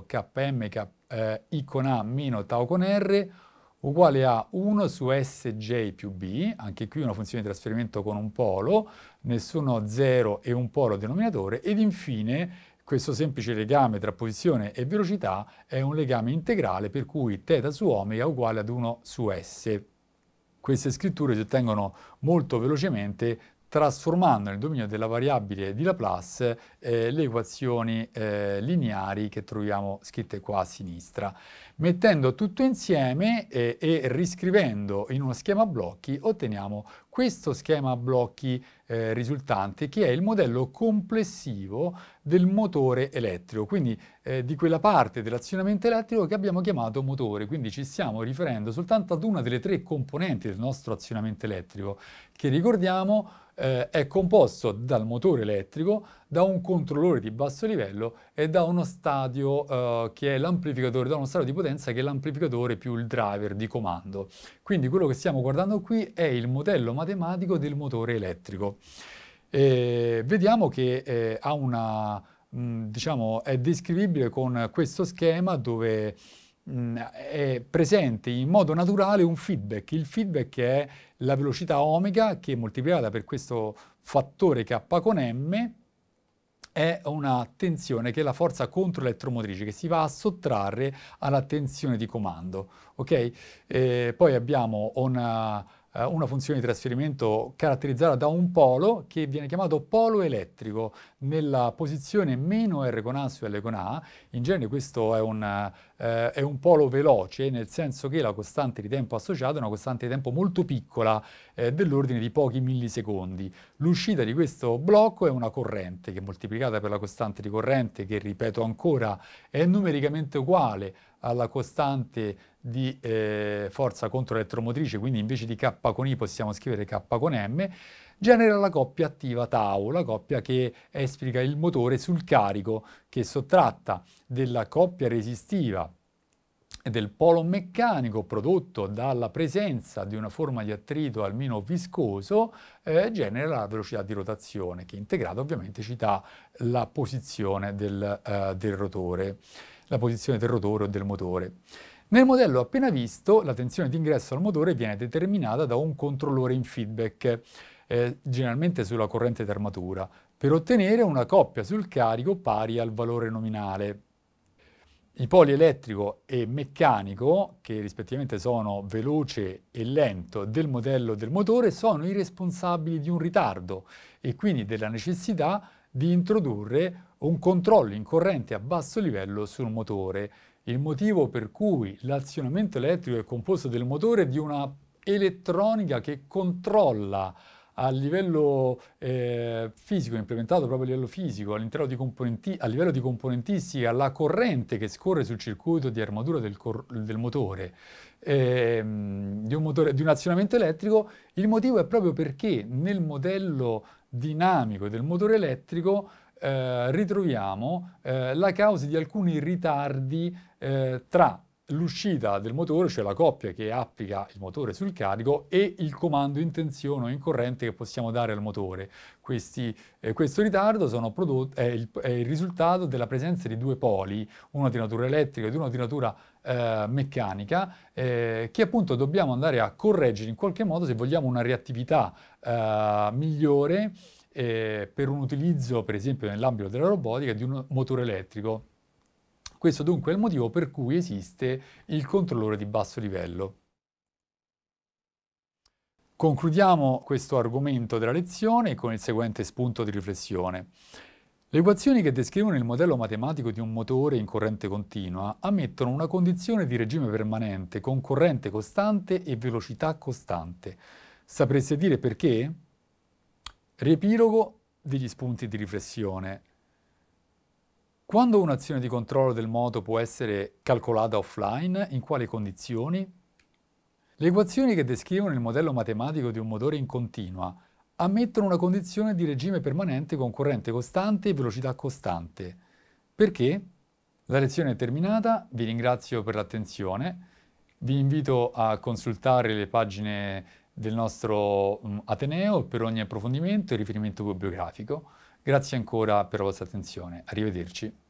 Km I con A meno tau con R uguale a 1 su Sj più B, anche qui una funzione di trasferimento con un polo, nessuno 0 e un polo denominatore, ed infine questo semplice legame tra posizione e velocità è un legame integrale per cui θ su omega è uguale ad 1 su S. Queste scritture si ottengono molto velocemente trasformando nel dominio della variabile di Laplace le equazioni lineari che troviamo scritte qua a sinistra. Mettendo tutto insieme e riscrivendo in uno schema a blocchi otteniamo questo schema a blocchi risultante, che è il modello complessivo del motore elettrico, quindi di quella parte dell'azionamento elettrico che abbiamo chiamato motore. Quindi ci stiamo riferendo soltanto ad una delle tre componenti del nostro azionamento elettrico, che ricordiamo è composto dal motore elettrico, da un controllore di basso livello e da uno stadio che è l'amplificatore, da uno stadio di potenza che è l'amplificatore più il driver di comando. Quindi quello che stiamo guardando qui è il modello matematico del motore elettrico. Vediamo che ha una, diciamo, è descrivibile con questo schema dove è presente in modo naturale un feedback. Il feedback è la velocità omega che moltiplicata per questo fattore K con M è una tensione che è la forza controelettromotrice che si va a sottrarre alla tensione di comando. Ok? Poi abbiamo una funzione di trasferimento caratterizzata da un polo che viene chiamato polo elettrico nella posizione meno R con A su L con A. In genere questo è un polo veloce, nel senso che la costante di tempo associata è una costante di tempo molto piccola, dell'ordine di pochi millisecondi. L'uscita di questo blocco è una corrente che moltiplicata per la costante di corrente, che ripeto ancora è numericamente uguale alla costante di forza controelettromotrice, quindi invece di K con I possiamo scrivere K con M, genera la coppia attiva tau, la coppia che esplica il motore sul carico, che sottratta della coppia resistiva e del polo meccanico prodotto dalla presenza di una forma di attrito almeno viscoso, genera la velocità di rotazione, che integrata ovviamente ci dà la posizione del rotore, la posizione del rotore o del motore. Nel modello appena visto, la tensione d'ingresso al motore viene determinata da un controllore in feedback, generalmente sulla corrente d'armatura, per ottenere una coppia sul carico pari al valore nominale. I poli elettrico e meccanico, che rispettivamente sono veloce e lento del modello del motore, sono i responsabili di un ritardo e quindi della necessità di introdurre un controllo in corrente a basso livello sul motore. Il motivo per cui l'azionamento elettrico è composto del motore e di una elettronica che controlla a livello fisico, implementato proprio a livello fisico, all'interno a livello di componentistica, la corrente che scorre sul circuito di armatura del motore, di un azionamento elettrico. Il motivo è proprio perché nel modello dinamico del motore elettrico ritroviamo la causa di alcuni ritardi tra l'uscita del motore, cioè la coppia che applica il motore sul carico, e il comando in tensione o in corrente che possiamo dare al motore. Questo ritardo è il risultato della presenza di due poli, uno di natura elettrica ed uno di natura meccanica, che appunto dobbiamo andare a correggere in qualche modo se vogliamo una reattività migliore per un utilizzo, per esempio nell'ambito della robotica, di un motore elettrico. Questo dunque è il motivo per cui esiste il controllore di basso livello. Concludiamo questo argomento della lezione con il seguente spunto di riflessione. Le equazioni che descrivono il modello matematico di un motore in corrente continua ammettono una condizione di regime permanente con corrente costante e velocità costante. Sapreste dire perché? Riepilogo degli spunti di riflessione. Quando un'azione di controllo del moto può essere calcolata offline, in quali condizioni? Le equazioni che descrivono il modello matematico di un motore in continua ammettono una condizione di regime permanente con corrente costante e velocità costante. Perché? La lezione è terminata, vi ringrazio per l'attenzione, vi invito a consultare le pagine del nostro Ateneo per ogni approfondimento e riferimento bibliografico. Grazie ancora per la vostra attenzione. Arrivederci.